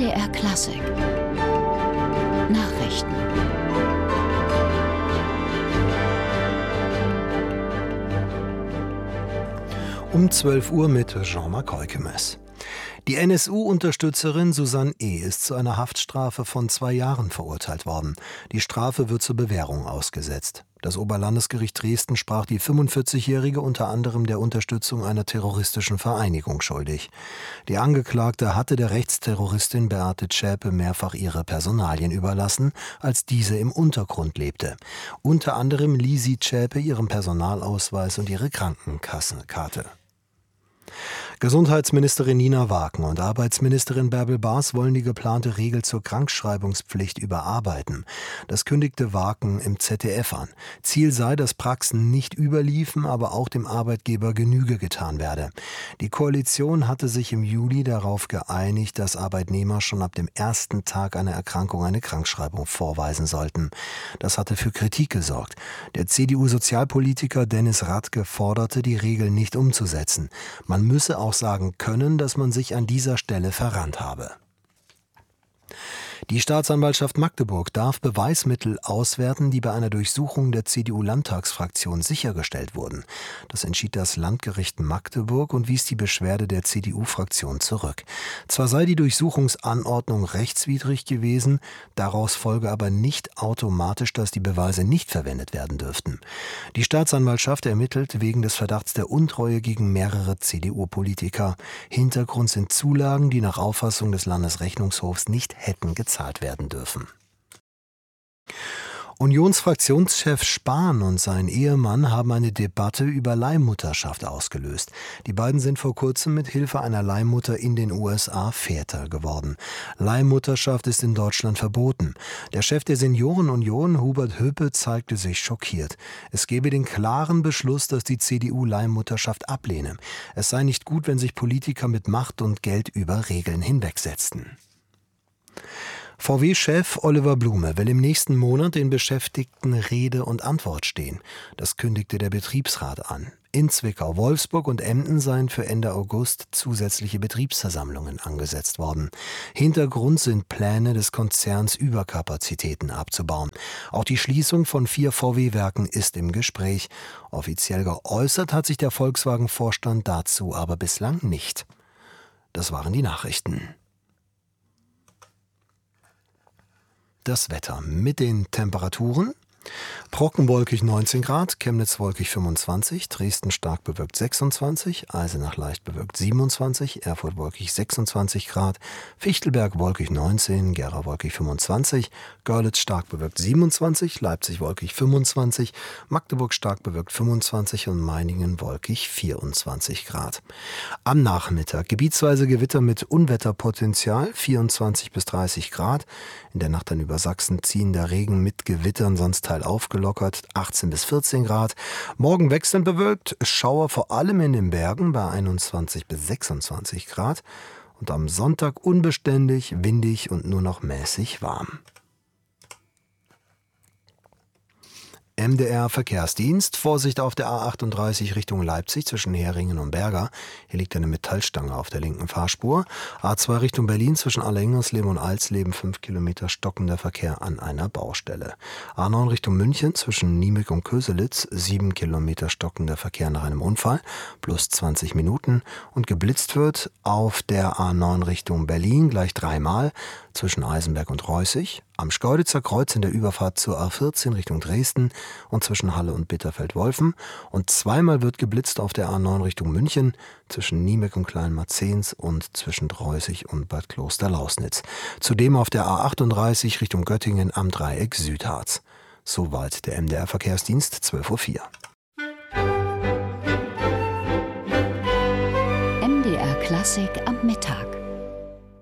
MDR Klassik Nachrichten. Um 12 Uhr mit Jean-Marc Heukemes. Die NSU-Unterstützerin Susanne E. ist zu einer Haftstrafe von 2 Jahren verurteilt worden. Die Strafe wird zur Bewährung ausgesetzt. Das Oberlandesgericht Dresden sprach die 45-Jährige unter anderem der Unterstützung einer terroristischen Vereinigung schuldig. Die Angeklagte hatte der Rechtsterroristin Beate Zschäpe mehrfach ihre Personalien überlassen, als diese im Untergrund lebte. Unter anderem lieh sie Zschäpe ihren Personalausweis und ihre Krankenkassenkarte. Gesundheitsministerin Nina Wagen und Arbeitsministerin Bärbel Baas wollen die geplante Regel zur Krankschreibungspflicht überarbeiten. Das kündigte Wagen im ZDF an. Ziel sei, dass Praxen nicht überliefen, aber auch dem Arbeitgeber Genüge getan werde. Die Koalition hatte sich im Juli darauf geeinigt, dass Arbeitnehmer schon ab dem ersten Tag einer Erkrankung eine Krankschreibung vorweisen sollten. Das hatte für Kritik gesorgt. Der CDU-Sozialpolitiker Dennis Radke forderte, die Regel nicht umzusetzen. Man müsse auch sagen können, dass man sich an dieser Stelle verrannt habe. Die Staatsanwaltschaft Magdeburg darf Beweismittel auswerten, die bei einer Durchsuchung der CDU-Landtagsfraktion sichergestellt wurden. Das entschied das Landgericht Magdeburg und wies die Beschwerde der CDU-Fraktion zurück. Zwar sei die Durchsuchungsanordnung rechtswidrig gewesen, daraus folge aber nicht automatisch, dass die Beweise nicht verwendet werden dürften. Die Staatsanwaltschaft ermittelt wegen des Verdachts der Untreue gegen mehrere CDU-Politiker. Hintergrund sind Zulagen, die nach Auffassung des Landesrechnungshofs nicht hätten gezahlt werden dürfen. Unionsfraktionschef Spahn und sein Ehemann haben eine Debatte über Leihmutterschaft ausgelöst. Die beiden sind vor kurzem mit Hilfe einer Leihmutter in den USA Väter geworden. Leihmutterschaft ist in Deutschland verboten. Der Chef der Seniorenunion, Hubert Höppe, zeigte sich schockiert. Es gebe den klaren Beschluss, dass die CDU Leihmutterschaft ablehne. Es sei nicht gut, wenn sich Politiker mit Macht und Geld über Regeln hinwegsetzten. VW-Chef Oliver Blume will im nächsten Monat den Beschäftigten Rede und Antwort stehen. Das kündigte der Betriebsrat an. In Zwickau, Wolfsburg und Emden seien für Ende August zusätzliche Betriebsversammlungen angesetzt worden. Hintergrund sind Pläne des Konzerns, Überkapazitäten abzubauen. Auch die Schließung von 4 VW-Werken ist im Gespräch. Offiziell geäußert hat sich der Volkswagen-Vorstand dazu aber bislang nicht. Das waren die Nachrichten. Das Wetter mit den Temperaturen: Trockenwolkig 19 Grad, Chemnitz wolkig 25, Dresden stark bewölkt 26, Eisenach leicht bewölkt 27, Erfurt wolkig 26 Grad, Fichtelberg wolkig 19, Gera wolkig 25, Görlitz stark bewölkt 27, Leipzig wolkig 25, Magdeburg stark bewölkt 25 und Meiningen wolkig 24 Grad. Am Nachmittag gebietsweise Gewitter mit Unwetterpotenzial 24 bis 30 Grad. In der Nacht dann über Sachsen ziehen der Regen mit Gewittern, sonst teils aufgelockert, 18 bis 14 Grad. Morgen wechselnd bewölkt, Schauer vor allem in den Bergen bei 21 bis 26 Grad. Und am Sonntag unbeständig, windig und nur noch mäßig warm. MDR Verkehrsdienst. Vorsicht auf der A38 Richtung Leipzig zwischen Heringen und Berga. Hier liegt eine Metallstange auf der linken Fahrspur. A2 Richtung Berlin zwischen Allerhengersleben und Alsleben 5 Kilometer stockender Verkehr an einer Baustelle. A9 Richtung München zwischen Niemück und Köselitz 7 Kilometer stockender Verkehr nach einem Unfall plus 20 Minuten. Und geblitzt wird auf der A9 Richtung Berlin gleich 3-mal zwischen Eisenberg und Reußig. Am Schkeuditzer Kreuz in der Überfahrt zur A14 Richtung Dresden und zwischen Halle und Bitterfeld-Wolfen. Und 2-mal wird geblitzt auf der A9 Richtung München zwischen Niemeck und Kleinmarzens und zwischen Reußig und Bad Kloster-Lausnitz. Zudem auf der A38 Richtung Göttingen am Dreieck Südharz. Soweit der MDR Verkehrsdienst, 12:04 Uhr. MDR Klassik am Mittag.